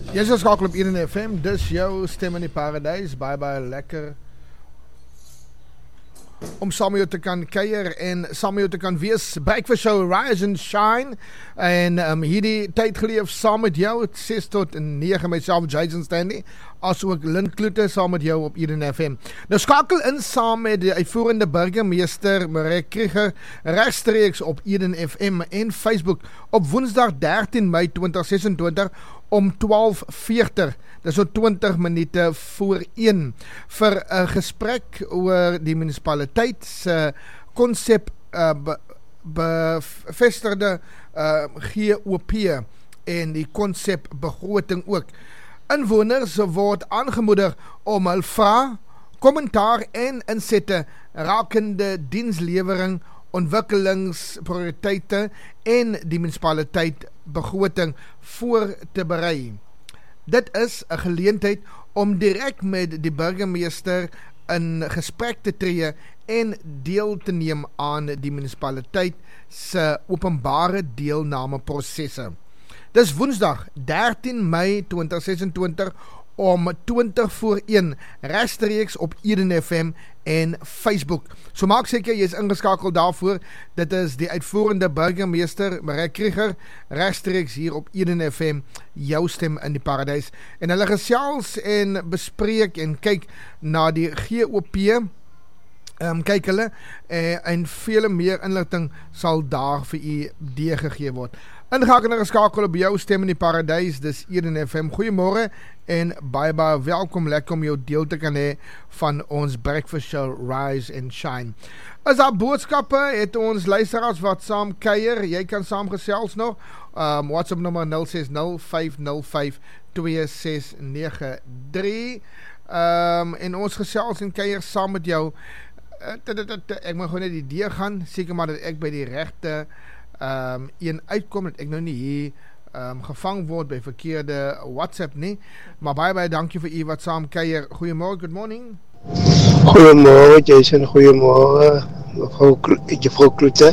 Jy is geskakel op Eden FM, dis jou stem in die paradys, baie lekker om saam met jou te kan kuier en saam met jou te kan wees. Breakfast Show, Rise and Shine, en hierdie tyd geleef saam met jou, 6 tot 9, myself, Jason Stanley, as ook Lynn Kloete, saam met jou op Eden FM. Nou skakel in saam met die uitvoerende burgemeester, Marek Krieger, regstreeks op Eden FM en Facebook, op woensdag 13 Mei 2026, om 12:40, dis so 20 minute voor 1, vir 'n gesprek oor die munisipaliteit se konsep bevestigde GOP en die konsep begroting ook. Inwoners word aangemoedig om hul vrae, kommentaar en insette rakende dienslewering, ontwikkelingsprioriteite en die munisipaliteit begroting voor te berei. Dit is 'n geleentheid om direk met die burgemeester in gesprek te tree en deel te neem aan die munisipaliteit se openbare deelnameprosesse. Dis woensdag 13 Mei 2026 om 20 voor 1, regstreeks op Eden FM en Facebook. So maak seker jy is ingeskakel daarvoor. Dit is die uitvoerende burgemeester, Marek Krieger, regstreeks hier op Eden FM, jou stem in die paradys. En hulle gesels en bespreek en kyk na die GOP, kyk hulle, en vele meer inligting sal daar vir u deurgegee word. Ingehaken en geskakel op jou stem in die paradys, dis Eden FM. Goeiemôre en baie welkom, lekker om jou deel te kan hê van ons Breakfast Show, Rise and Shine. As daar boodskappe, het ons luisteraars wat saam kuier, jy kan saamgesels nog, WhatsApp nommer 060-505-2693, en ons gesels en kuier saam met jou. Ek moet gewoon net die idee gaan, seker maar dat ek by die regte een uitkom, dat ek nou nie hier gevang word by verkeerde WhatsApp nie, maar baie dankie vir u wat saam kuier. Goeiemôre, good morning. Goeiemôre Jason, goeiemôre juffrou Kloete.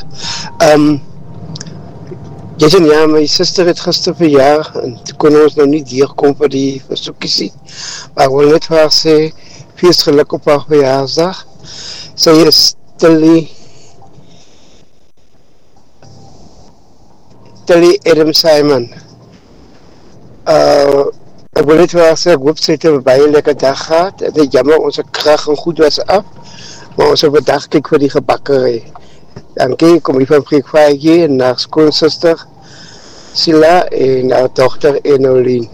Jason, ja, my suster het gister verjaar en toe kon ons nou nie deurkom vir die versoekies nie, maar ek wil net vir haar sê, fees geluk op haar verjaarsdag. Sy is Tilly Adam Simon. Ek wil net vir sê, ek hoop sy het 'n baie lekker dag gehad. Het is jammer, onze krag en goed was af, maar ons op 'n dag kyk vir die gebakkery. Dankie, kom hier van Freekvaartjie en haar skoonsister Sila en haar dogter Enoline.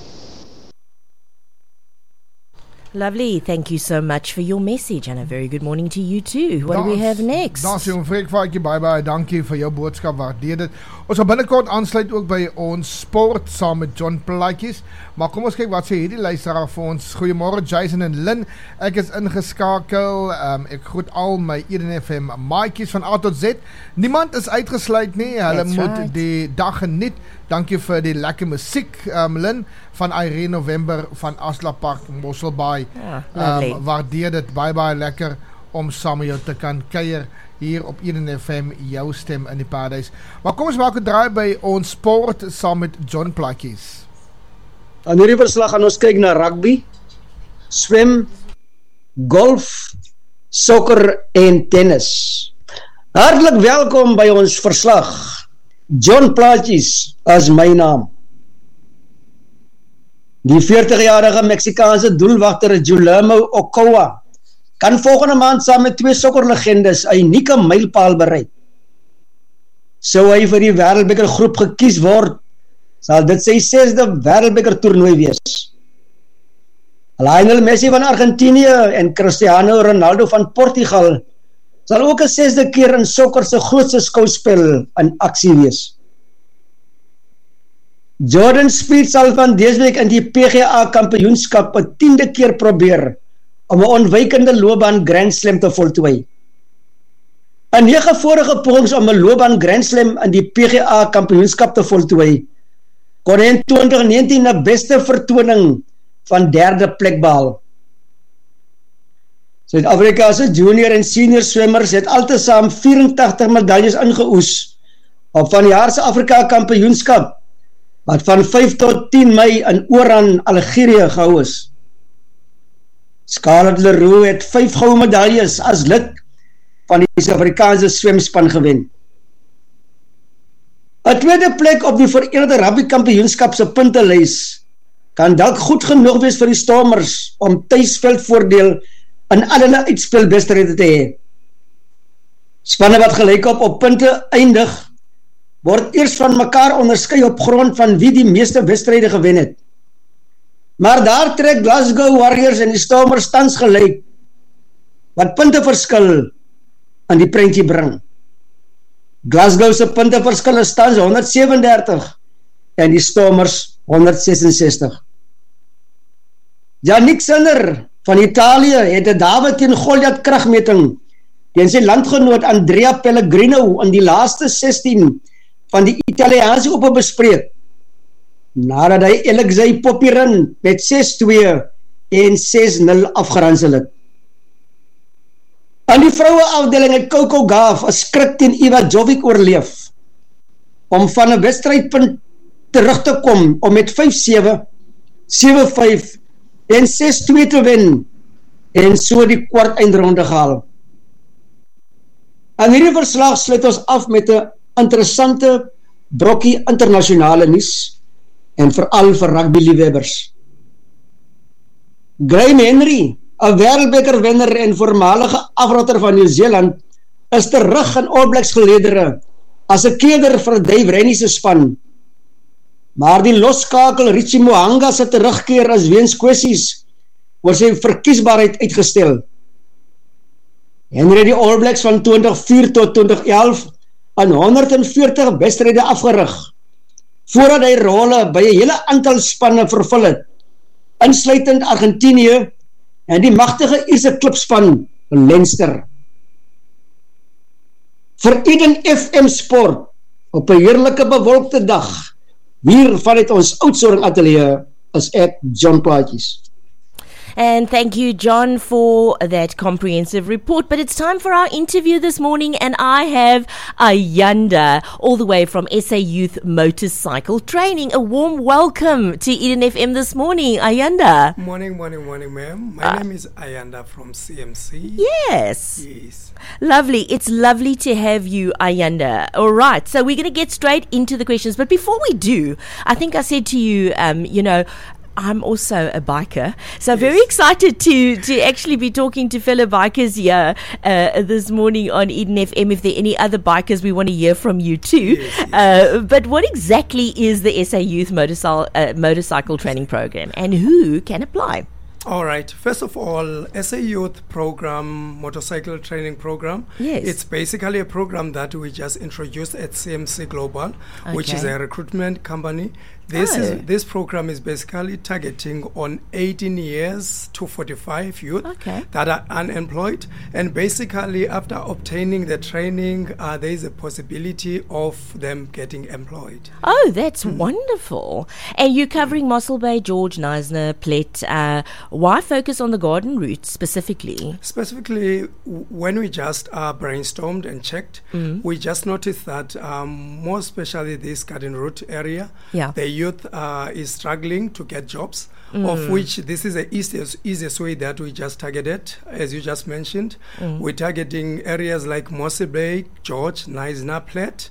Lovely, thank you so much for your message and a very good morning to you too. What do we have next? Dankie om Freekvaartjie, baie dankie vir jou boodskap, waardeer dit. Ons gaan binnekort aansluit ook by ons sport saam met John Plaatjes, maar kom ons kyk wat sê hierdie luisteraar vir ons. Goeiemôre Jason en Lynn, ek is ingeskakel, ek groet al my Eden FM maatjies van A tot Z, niemand is uitgesluit nie, hulle moet die dag geniet. Dankie vir die lekker musiek, Lynn, van Irene November van Asla Park, Mosselbaai. Waardeer dit, baie lekker om saam met jou te kan kuier hier op Eden FM, jou stem in die paradys. Maar kom ons maak 'n draai by ons sport saam met John Plaatjes. Aan hierdie verslag gaan ons kyk na rugby, swem, golf, sokker en tennis. Hartlik welkom by ons verslag. John Plaatjes as my naam. Die 40-jarige Meksikaanse doelwagter Guillermo Ochoa kan volgende maand saam met 2 sokkerlegendes 'n unieke mylpaal bereik. Sou hy vir die Wêreldbeker groep gekies word, sal dit sy 6de Wêreldbeker toernooi wees. Lionel Messi van Argentinië en Cristiano Ronaldo van Portugal sal ook 'n 6de keer in sokker se grootste skouspel in aksie wees. Jordan Spieth sal van dese week in die PGA kampioenskap 'n 10de keer probeer om 'n ontwykende loopbaan Grand Slam te voltooi. In 9 vorige pogings om 'n loopbaan Grand Slam in die PGA kampioenskap te voltooi, kon hy in 2019 'n beste vertoning van 3de plek behaal. Suid-Afrika se junior en senior swemmers het altesaam 84 medaljes ingeoes op vanjaar se Afrika kampioenskap wat van 5 tot 10 Mei in Oran, Algerië gehou is. Scarlett Leroux het 5 goue medaljes as lid van die Suid-Afrikaanse swemspan gewen. 'n tweede plek op die Verenigde Rugby Kampioenskap se puntelys kan dalk goed genoeg wees vir die Stormers om tuisveldvoordeel in al hulle uitspelwedstryde te hê. Spanne wat gelykop op punte eindig, word eers van mekaar onderskei op grond van wie die meeste wedstryde gewen het. Maar daar trek Glasgow Warriors en die Stormers tans gelyk, wat punteverskil aan die prentjie bring. Glasgow se punteverskil is tans 137 en die Stormers 166. Yannick Sinner van Italië het 'n David teen Goliath kragmeting teen sy landgenoot Andrea Pellegrino in die laaste 16 van die Italiaanse Ope bespreek, nadat hy Alexei Popyrin met 6-2 en 6-0 afgeransel het. Aan die vroueafdeling het Coco Gauff 'n skrik teen Iva Jovic oorleef, om van 'n wedstrydpunt terug te kom om met 5-7, 7-5 en 6-2 te wen en so die kwart eindronde gehaal. En hierdie verslag sluit ons af met 'n interessante brokkie internasionale nuus en veral vir rugby-liefhebbers. Graham Henry, 'n wêreldbeker wenner en voormalige afrotter van Nieu-Seeland, is terug in All Blacks geledere as 'n keerder vir Dave Rennie se span. Maar die loskakel Richie Mo'unga se terugkeer as weens kwessies oor sy verkiesbaarheid uitgestel. Henry het die All Blacks van 2004 tot 2011 aan 140 wedstryde afgerig, voordat hy rolle by 'n hele aantal spanne vervul het, insluitend Argentinië en die magtige Ierse klubspan Leinster. Vir Eden FM Sport op 'n heerlike bewolkte dag, hier vanuit ons Oudtshoorn ateljee, is ek John Plaatjes. And thank you, John, for that comprehensive report. But it's time for our interview this morning, and I have Ayanda, all the way from SA Youth Motorcycle Training. A warm welcome to Eden FM this morning, Ayanda. Morning, ma'am. My name is Ayanda from CMC. Yes. Yes. Lovely. It's lovely to have you, Ayanda. All right. So we're going to get straight into the questions. But before we do, I think I said to you, I'm also a biker, so yes. Very excited to actually be talking to fellow bikers here this morning on Eden FM. If there are any other bikers, we want to hear from you too. Yes. But what exactly is the SA Youth Motorcycle Training Program, and who can apply? All right. First of all, SA Youth Program, Motorcycle Training Program. Yes. It's basically a program that we just introduced at CMC Global, which is a recruitment company. This program is basically targeting on 18 years to 45 youth that are unemployed, and basically after obtaining the training, there is a possibility of them getting employed. Oh, that's wonderful. And you're covering Mossel Bay, George, Knysna, Plet. Why focus on the garden route specifically? Specifically, when we just brainstormed and checked, we just noticed that more especially this garden route area, the youth is struggling to get jobs, of which this is the easiest way that we just targeted. As you just mentioned, we're targeting areas like Mossel Bay, George, Knysna, Plet,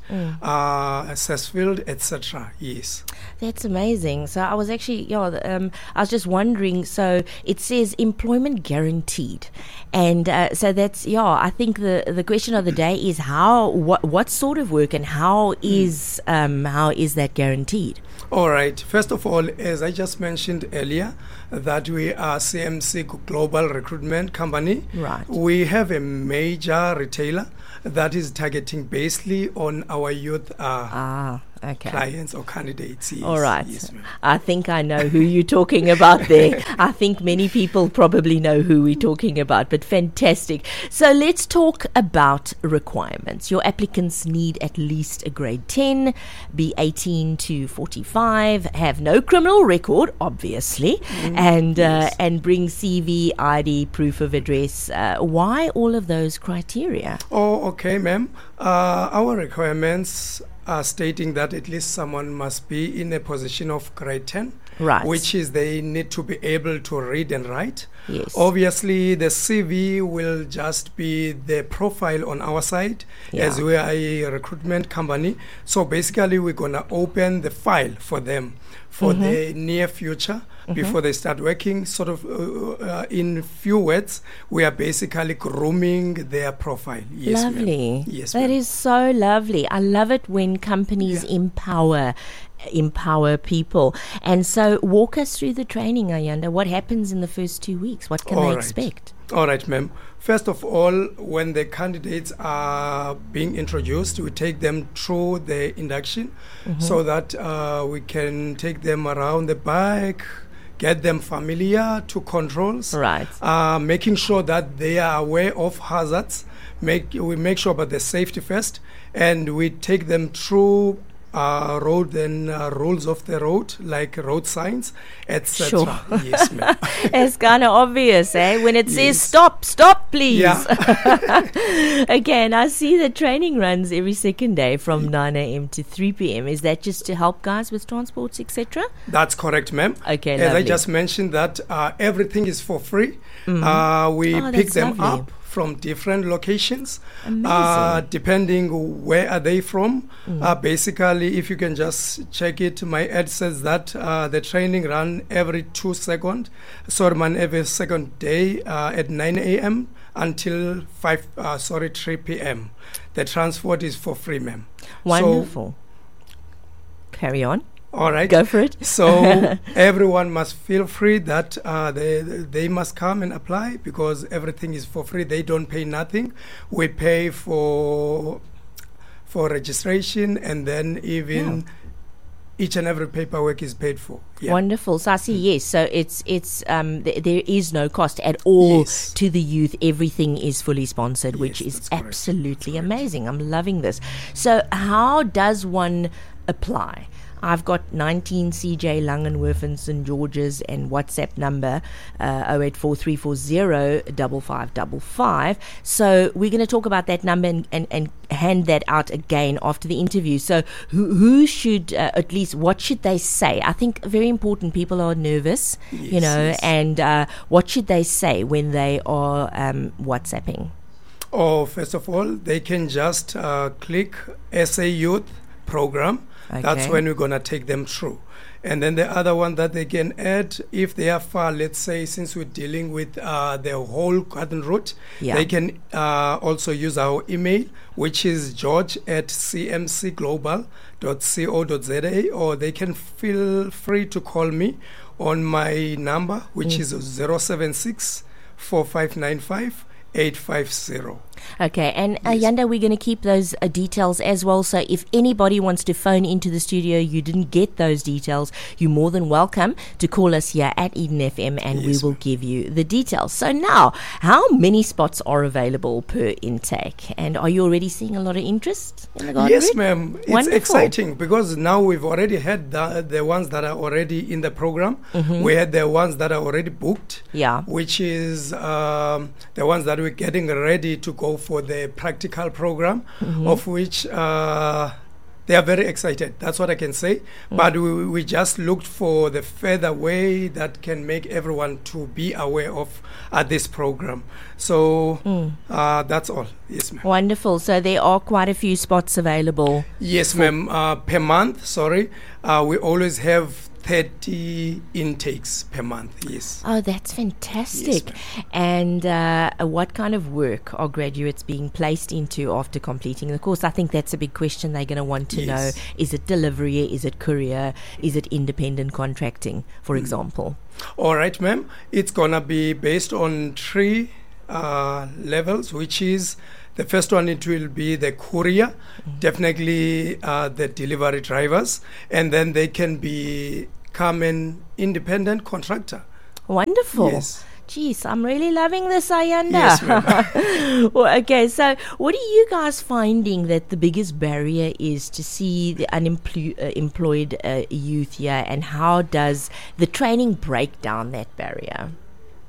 Sarsfield, etc. Yes. That's amazing. So I was actually, I was just wondering, so it says employment guaranteed. And so that's, I think the question of the day is what sort of work and how is that guaranteed? All right. First of all, as I just mentioned earlier, that we are CMC Global Recruitment Company. Right. We have a major retailer that is targeting basically on our youth clients or candidates. Yes. All right. Yes, I think I know who you're talking about there. I think many people probably know who we're talking about, but fantastic. So let's talk about requirements. Your applicants need at least a grade 10, be 18 to 45, have no criminal record, obviously, and bring CV, ID, proof of address. Why all of those criteria? Oh, okay, ma'am. Our requirements stating that at least someone must be in a position of grade 10, right, which is they need to be able to read and write. Yes. Obviously, the CV will just be the profile on our side, as we are a recruitment company. So basically, we're going to open the file for them for the near future before they start working. Sort of in few words, we are basically grooming their profile. Yes, lovely. Ma'am. Yes, that ma'am. is so lovely. I love it when companies empower people. And so walk us through the training, Ayanda. What happens in the first 2 weeks? What can they expect? All right, ma'am. First of all, when the candidates are being introduced, we take them through the induction so that we can take them around the bike, get them familiar to controls, right, making sure that they are aware of hazards. We make sure about the safety first, and we take them through road and rules of the road, like road signs, etc. Sure. Yes, ma'am. It's kind of obvious, eh? When it says stop, please. Yeah. Again, I see the training runs every second day from 9 a.m. to 3 p.m. Is that just to help guys with transports, etc.? That's correct, ma'am. Okay, as lovely. I just mentioned that everything is for free. We pick them up from different locations, depending where are they from. Basically, if you can just check it, my ad says that the training run every 2 seconds, every second day at 9 a.m. until 3 p.m. The transport is for free, ma'am. Wonderful. So, carry on. All right. Go for it. So everyone must feel free that they must come and apply because everything is for free. They don't pay nothing. We pay for registration, and then even each and every paperwork is paid for. Yeah. Wonderful. So I see, yes. So it's there is no cost at all to the youth. Everything is fully sponsored, which is absolutely amazing. I'm loving this. So how does one apply? I've got 19 CJ Langenwerf St. George's and WhatsApp number 0843405555. So we're going to talk about that number and hand that out again after the interview. So who should, at least what should they say? I think very important, people are nervous, and what should they say when they are WhatsApping? Oh, first of all, they can just click SA Youth Program. Okay. That's when we're going to take them through. And then the other one that they can add, if they are far, let's say, since we're dealing with the whole Garden Route, they can also use our email, which is george@cmcglobal.co.za, or they can feel free to call me on my number, which is 076 4595 850. Okay, and Ayanda, we're going to keep those details as well. So if anybody wants to phone into the studio, you didn't get those details, you're more than welcome to call us here at Eden FM, and we will give you the details. So now, how many spots are available per intake? And are you already seeing a lot of interest in the Garden Yes, Route? ma'am. It's Wonderful. exciting because now we've already had the ones that are already in the program. We had the ones that are already booked, which is the ones that we're getting ready to go for the practical program, of which they are very excited. That's what I can say. But we just looked for the further way that can make everyone to be aware of this program. So that's all. Yes, ma'am. Wonderful. So there are quite a few spots available. Yes, ma'am. Per month, we always have 30 intakes per month, yes. Oh, that's fantastic. Yes, and what kind of work are graduates being placed into after completing the course? I think that's a big question they're going to want to know. Is it delivery? Is it courier? Is it independent contracting, for example? All right, ma'am. It's going to be based on 3 levels, which is the first one, it will be the courier, definitely the delivery drivers, and then they can become an independent contractor. Wonderful. Yes. Jeez, I'm really loving this, Ayanda. Yes, ma'am. Well, okay, so what are you guys finding that the biggest barrier is to see the unemployed youth here, and how does the training break down that barrier?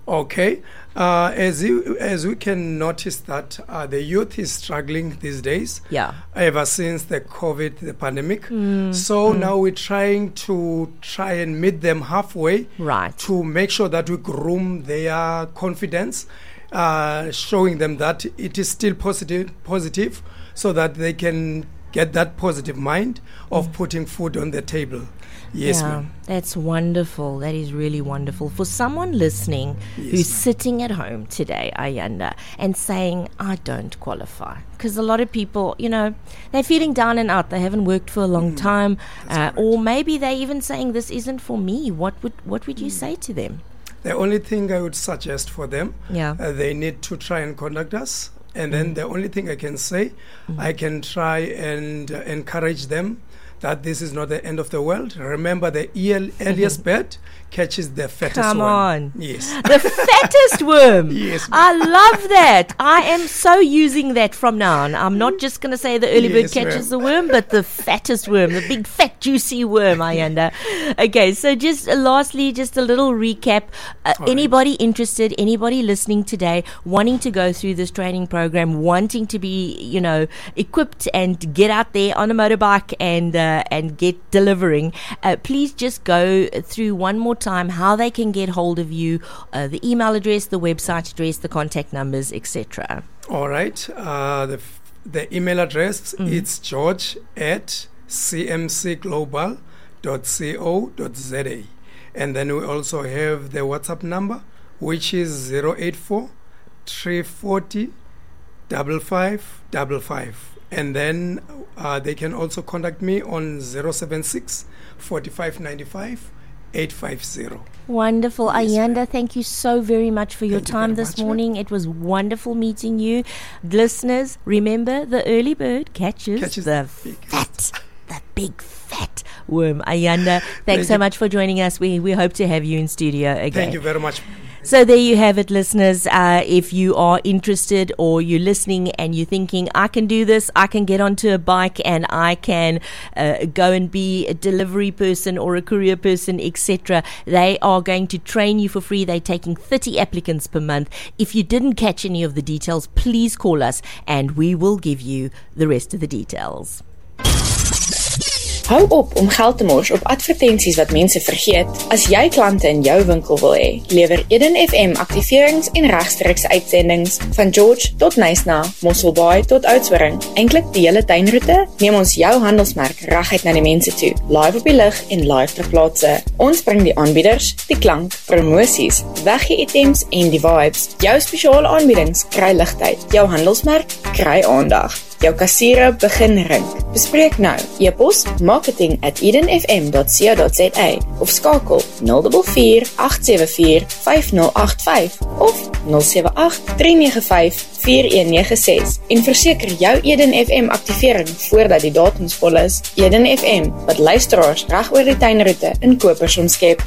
Okay. As we can notice that the youth is struggling these days. Yeah. Ever since the pandemic. Now we're trying and meet them halfway. Right. To make sure that we groom their confidence, showing them that it is still positive, so that they can get that positive mind of putting food on the table. Yes, ma'am. That's wonderful. That is really wonderful. For someone listening who's sitting at home today, Ayanda, and saying, I don't qualify. Because a lot of people, they're feeling down and out. They haven't worked for a long time. Or maybe they're even saying, this isn't for me. What would you say to them? The only thing I would suggest for them, they need to try and contact us. And then the only thing I can say, I can try and encourage them that this is not the end of the world. Remember, the earliest bird catches the fattest worm. Come on. Yes. The fattest worm. Yes. I love that. I am so using that from now on. I'm not just going to say the early bird catches the worm, but the fattest worm, the big fat juicy worm, Ayanda. Okay, so just lastly, just a little recap. Anybody interested, anybody listening today, wanting to go through this training program, wanting to be, equipped and get out there on a motorbike and get delivering, please just go through one more time how they can get hold of you, the email address, the website address, the contact numbers, etc. All right. The email address it's george@cmcglobal.co.za, and then we also have the WhatsApp number, which is 084 340 5555. And then they can also contact me on 076 4595 850. Wonderful. Ayanda, thank you so very much for your time this morning. It was wonderful meeting you. Listeners, remember, the early bird catches the big fat worm. Ayanda, thanks so much for joining us. We hope to have you in studio again. Thank you very much. So there you have it, listeners. If you are interested or you're listening and you're thinking, I can do this, I can get onto a bike and I can go and be a delivery person or a courier person, etc., they are going to train you for free. They're taking 30 applicants per month. If you didn't catch any of the details, please call us and we will give you the rest of the details. Hou op om geld te mors op advertensies wat mense vergeet. As jy klante in jou winkel wil hê, lewer Eden FM aktiverings en regstreekse uitsendings van George tot Nysna, Mosselbaai tot Oudtshoorn. Eintlik die hele tuinroete, neem ons jou handelsmerk reguit na die mense toe, live op die lig en live ter plaatse. Ons bring die aanbieders, die klank, promosies, weggee items en die vibes. Jou spesiale aanbiedings kry ligtyd, jou handelsmerk kry aandag. Jou kassiere begin rink. Bespreek nou. E-pos marketing@edenfm.co.za of skakel 044 874 5085 of 078 395 4196 en verseker jou Eden FM aktivering voordat die datums vol is. Eden FM, wat luisteraars reg oor die tuinroete in kopers omskep.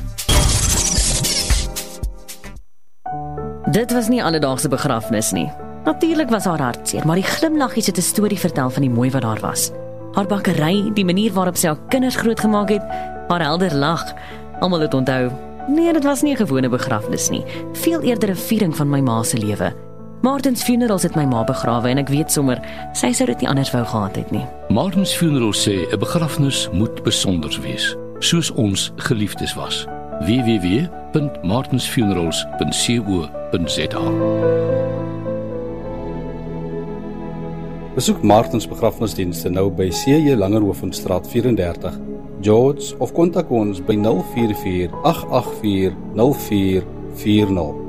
Dit was nie alledaagse begrafnis nie. Natuurlik was haar hartseer, maar die glimlaggies het 'n storie vertel van die mooi wat daar was. Haar bakkery, die manier waarop sy haar kinders grootgemaak het, haar helder lag. Almal het onthou, nee, dit was nie 'n gewone begrafnis nie, veel eerder 'n viering van my ma se lewe. Martins Funerals het my ma begrawe en ek weet sommer, sy sou dit nie anders wou gehad het nie. Martins Funerals sê 'n begrafnis moet besonder wees, soos ons geliefdes was. www.martinsfunerals.co.za. Besoek Martins begrafnisdienste nou by C.J. Langerhovenstraat 34, George, of kontak ons by 044 884 0440.